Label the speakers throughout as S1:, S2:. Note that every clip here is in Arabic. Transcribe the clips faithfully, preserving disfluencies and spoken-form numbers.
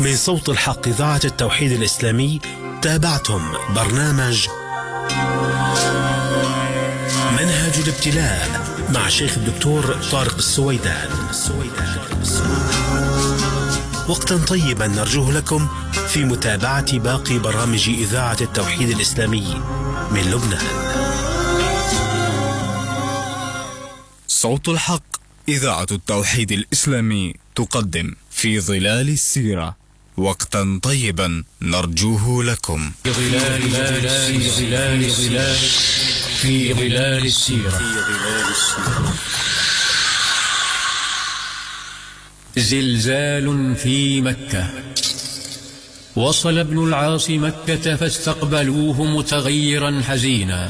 S1: من صوت الحق إذاعة التوحيد الإسلامي تابعتم برنامج منهج الابتلاء مع شيخ الدكتور طارق السويدان. وقتا طيبا نرجوه لكم في متابعة باقي برامج إذاعة التوحيد الإسلامي من لبنان.
S2: صوت الحق إذاعة التوحيد الإسلامي تقدم في ظلال السيرة، وقتا طيبا نرجوه لكم.
S3: في ظلال في ظلال ظلال في ظلال السيرة. زلزال في مكة. وصل ابن العاص مكة فاستقبلوه متغيرا حزينا.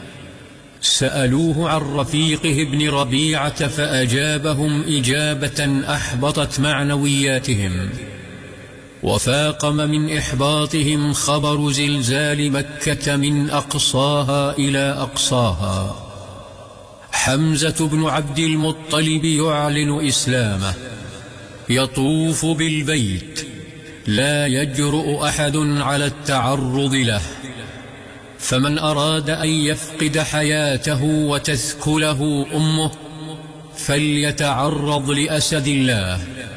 S3: سألوه عن رفيقه ابن ربيعة فأجابهم إجابة أحبطت معنوياتهم، وفاقم من إحباطهم خبر زلزال مكة من أقصاها إلى أقصاها. حمزة بن عبد المطلب يعلن إسلامه، يطوف بالبيت، لا يجرؤ أحد على التعرض له، فمن أراد أن يفقد حياته وتثكله أمه فليتعرض لأسد الله.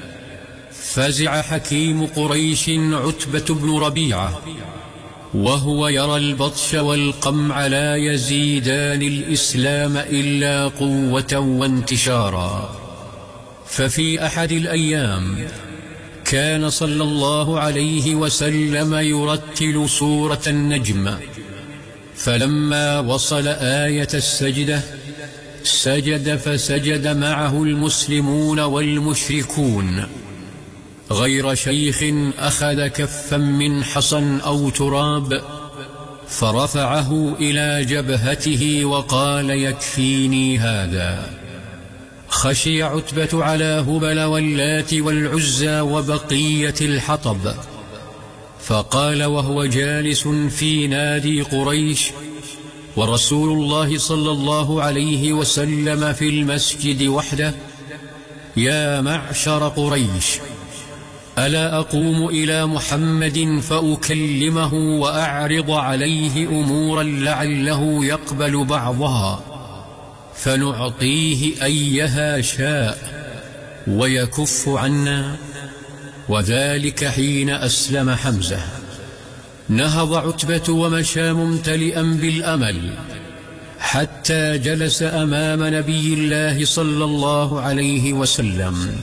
S3: فزع حكيم قريش عتبة بن ربيعة، وهو يرى البطش والقمع لا يزيدان الإسلام إلا قوة وانتشارا. ففي أحد الأيام كان صلى الله عليه وسلم يرتل سورة النجم، فلما وصل آية السجدة سجد، فسجد معه المسلمون والمشركون، غير شيخ أخذ كفا من حصى أو تراب فرفعه إلى جبهته وقال: يكفيني هذا. خشي عتبة على هبل واللات والعزى وبقية الحطب، فقال وهو جالس في نادي قريش ورسول الله صلى الله عليه وسلم في المسجد وحده: يا معشر قريش، ألا أقوم إلى محمد فأكلمه وأعرض عليه أمورا لعله يقبل بعضها فنعطيه أيها شاء ويكف عنا؟ وذلك حين أسلم حمزة. نهض عتبة ومشى ممتلئا بالأمل حتى جلس أمام نبي الله صلى الله عليه وسلم،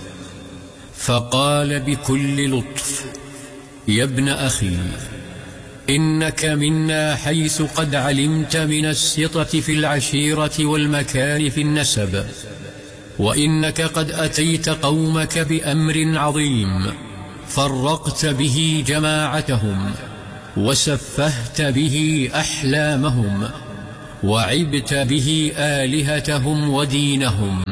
S3: فقال بكل لطف: يا ابن أخي، إنك منا حيث قد علمت من السطة في العشيرة والمكان في النسب، وإنك قد أتيت قومك بأمر عظيم فرقت به جماعتهم وسفهت به أحلامهم وعبت به آلهتهم ودينهم،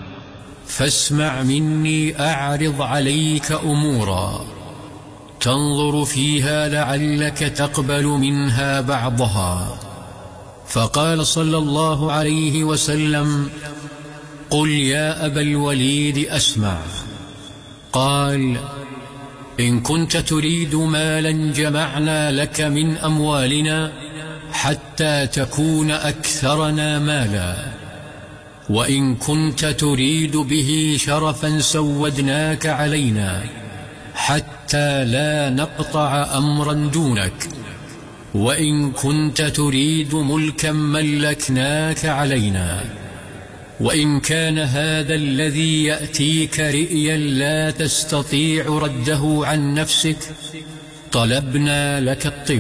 S3: فاسمع مني أعرض عليك أمورا تنظر فيها لعلك تقبل منها بعضها. فقال صلى الله عليه وسلم: قل يا أبا الوليد أسمع. قال: إن كنت تريد مالا جمعنا لك من أموالنا حتى تكون أكثرنا مالا، وإن كنت تريد به شرفا سودناك علينا حتى لا نقطع أمرا دونك، وإن كنت تريد ملكا ملكناك علينا، وإن كان هذا الذي يأتيك رئيا لا تستطيع رده عن نفسك طلبنا لك الطب.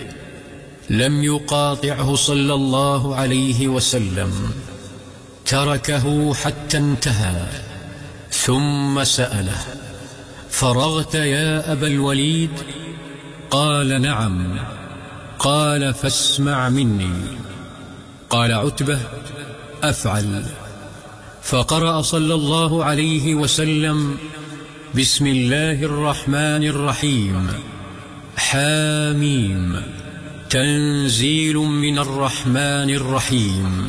S3: لم يقاطعه صلى الله عليه وسلم، تركه حتى انتهى، ثم سأله: فرغت يا أبا الوليد؟ قال: نعم. قال: فاسمع مني. قال عتبة: أفعل. فقرأ صلى الله عليه وسلم: بسم الله الرحمن الرحيم، حاميم، تنزيل من الرحمن الرحيم.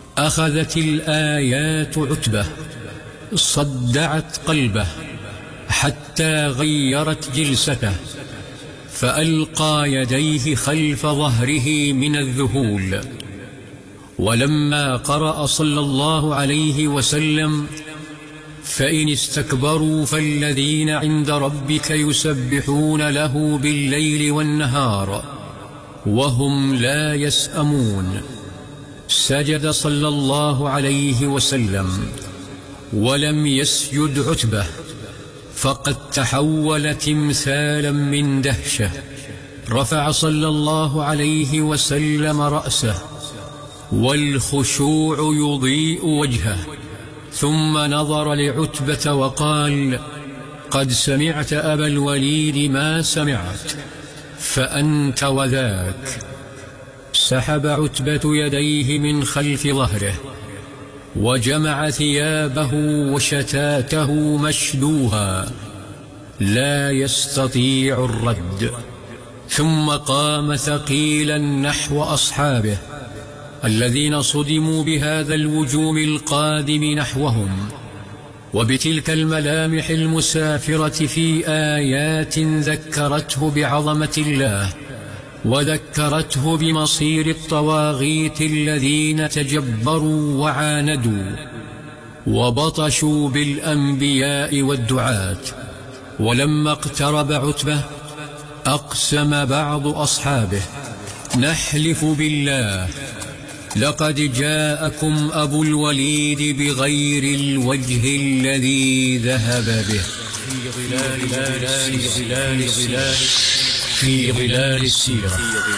S3: أخذت الآيات عتبة، صدعت قلبه حتى غيرت جلسته، فألقى يديه خلف ظهره من الذهول. ولما قرأ صلى الله عليه وسلم: فإن استكبروا فالذين عند ربك يسبحون له بالليل والنهار وهم لا يسأمون، سجد صلى الله عليه وسلم، ولم يسجد عتبة، فقد تحول تمثالا من دهشة. رفع صلى الله عليه وسلم رأسه والخشوع يضيء وجهه، ثم نظر لعتبة وقال: قد سمعت أبا الوليد ما سمعت، فأنت وذاك. سحب عتبة يديه من خلف ظهره، وجمع ثيابه وشتاته مشدوها لا يستطيع الرد، ثم قام ثقيلا نحو أصحابه الذين صدموا بهذا الوجوم القادم نحوهم، وبتلك الملامح المسافرة في آيات ذكرته بعظمة الله، وذكرته بمصير الطواغيت الذين تجبروا وعاندوا وبطشوا بالأنبياء والدعاة. ولما اقترب عتبة أقسم بعض أصحابه: نحلف بالله لقد جاءكم أبو الوليد بغير الوجه الذي ذهب به. في ظلال ظلال ظلال في ظلال السيرة.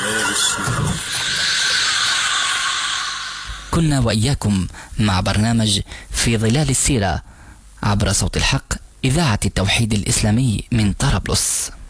S4: كنا وإياكم مع برنامج في ظلال السيرة عبر صوت الحق، إذاعة التوحيد الإسلامي من طرابلس.